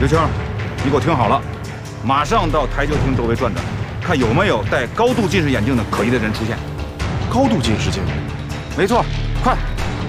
刘青，你给我听好了，马上到台球厅周围转转，看有没有戴高度近视眼镜的可疑的人出现。 高度近视镜， 没错，快！